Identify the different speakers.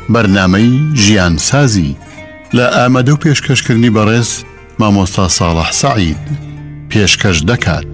Speaker 1: بەرنامەی ژیان سازی لە ئامادە و پێشکەشکردنی بەڕێز مامۆستا ساڵح سەعید پێشکەش دەکات.